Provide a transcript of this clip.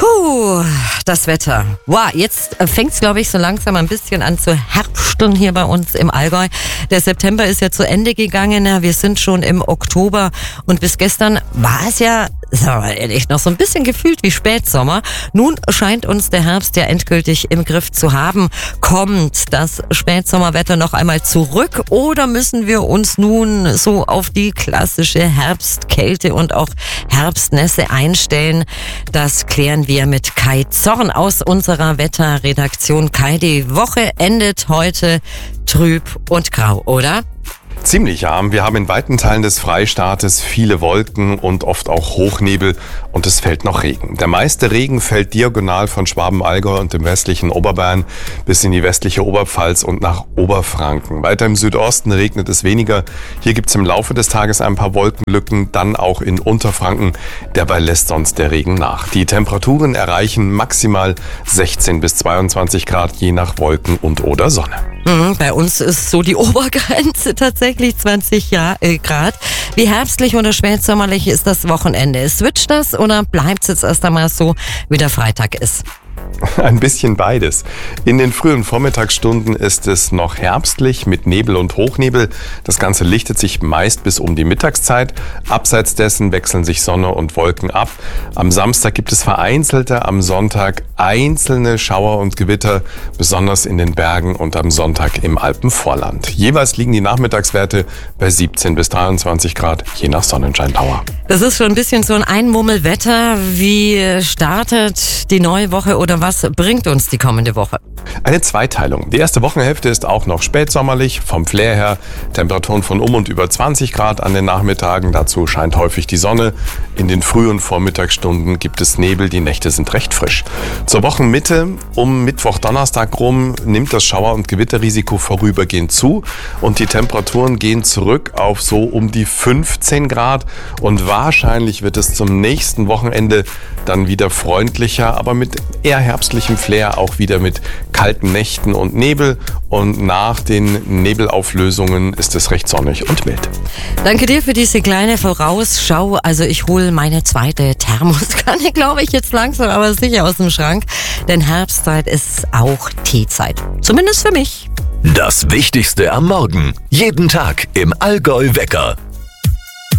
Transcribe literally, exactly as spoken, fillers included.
Puh, das Wetter. Wow, jetzt fängt es, glaube ich, so langsam ein bisschen an zu herbsteln hier bei uns im Allgäu. Der September ist ja zu Ende gegangen. Wir sind schon im Oktober und bis gestern war es ja, sagen wir ehrlich, noch so ein bisschen gefühlt wie Spätsommer. Nun scheint uns der Herbst ja endgültig im Griff zu haben. Kommt das Spätsommerwetter noch einmal zurück oder müssen wir uns nun so auf die klassische Herbstkälte und auch Herbstnässe einstellen? Das klären wir mit Kai Zorn aus unserer Wetterredaktion. Kai, die Woche endet heute trüb und grau, oder? Ziemlich arm. Wir haben in weiten Teilen des Freistaates viele Wolken und oft auch Hochnebel und es fällt noch Regen. Der meiste Regen fällt diagonal von Schwaben-Allgäu und dem westlichen Oberbayern bis in die westliche Oberpfalz und nach Oberfranken. Weiter im Südosten regnet es weniger. Hier gibt es im Laufe des Tages ein paar Wolkenlücken, dann auch in Unterfranken. Dabei lässt sonst der Regen nach. Die Temperaturen erreichen maximal sechzehn bis zweiundzwanzig Grad, je nach Wolken und oder Sonne. Mhm, bei uns ist so die Obergrenze tatsächlich zwanzig Grad. Wie herbstlich oder spätsommerlich ist das Wochenende? Switcht das oder bleibt es jetzt erst einmal so, wie der Freitag ist? Ein bisschen beides. In den frühen Vormittagsstunden ist es noch herbstlich mit Nebel und Hochnebel. Das Ganze lichtet sich meist bis um die Mittagszeit. Abseits dessen wechseln sich Sonne und Wolken ab. Am Samstag gibt es vereinzelte, am Sonntag einzelne Schauer und Gewitter, besonders in den Bergen und am Sonntag im Alpenvorland. Jeweils liegen die Nachmittagswerte bei siebzehn bis dreiundzwanzig Grad, je nach Sonnenscheindauer. Das ist schon ein bisschen so ein Einmummelwetter. Wie startet die neue Woche oder was bringt uns die kommende Woche? Eine Zweiteilung. Die erste Wochenhälfte ist auch noch spätsommerlich, vom Flair her. Temperaturen von um und über zwanzig Grad an den Nachmittagen. Dazu scheint häufig die Sonne. In den frühen Vormittagsstunden gibt es Nebel, die Nächte sind recht frisch. Zur Wochenmitte, um Mittwoch, Donnerstag rum, nimmt das Schauer- und Gewitterrisiko vorübergehend zu und die Temperaturen gehen zurück auf so um die fünfzehn Grad und wahrscheinlich wird es zum nächsten Wochenende dann wieder freundlicher, aber mit eher herbstlichem Flair, auch wieder mit kalten Nächten und Nebel und nach den Nebelauflösungen ist es recht sonnig und mild. Danke dir für diese kleine Vorausschau. Also ich hole meine zweite Thermoskanne, glaube ich, jetzt langsam, aber sicher aus dem Schrank. Denn Herbstzeit ist auch Teezeit. Zumindest für mich. Das Wichtigste am Morgen. Jeden Tag im Allgäu Wecker.